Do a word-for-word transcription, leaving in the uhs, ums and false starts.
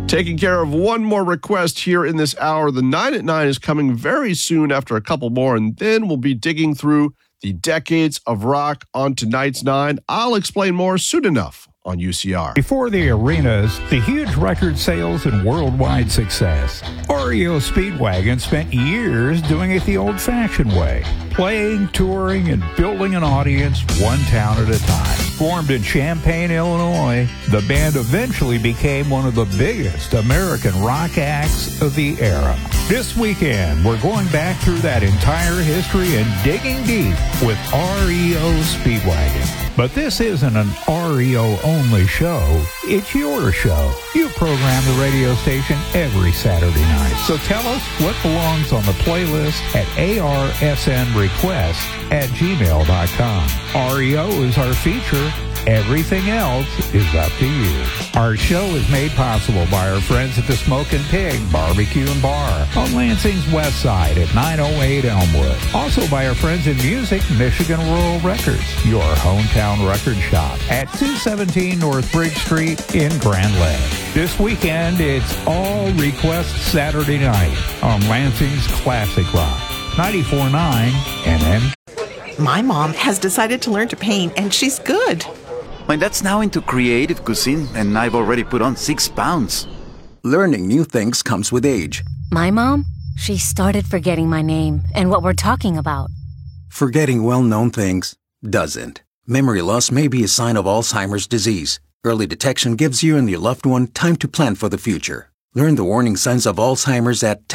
Taking care of one more request here in this hour. The nine at nine is coming very soon after a couple more, and then we'll be digging through the decades of rock on tonight's nine. I'll explain more soon enough on U C R. Before the arenas, the huge record sales and worldwide success, R E O Speedwagon spent years doing it the old-fashioned way, playing, touring, and building an audience one town at a time. Formed in Champaign, Illinois, the band eventually became one of the biggest American rock acts of the era. This weekend, we're going back through that entire history and digging deep with R E O Speedwagon. But this isn't an R E O-only show. It's your show. You program the radio station every Saturday night. So tell us what belongs on the playlist at arsnrequest at gmail dot com. R E O is our feature. Everything else is up to you. Our show is made possible by our friends at the Smokin' Pig Barbecue and Bar on Lansing's west side at nine oh eight Elmwood. Also by our friends in music, Michigan Rural Records, your hometown record shop at two seventeen North Bridge Street in Grand Ledge. This weekend, it's All Request Saturday night on Lansing's Classic Rock, ninety-four point nine N M. My mom has decided to learn to paint, and she's good. My dad's now into creative cuisine, and I've already put on six pounds. Learning new things comes with age. My mom, she started forgetting my name and what we're talking about. Forgetting well-known things doesn't. Memory loss may be a sign of Alzheimer's disease. Early detection gives you and your loved one time to plan for the future. Learn the warning signs of Alzheimer's at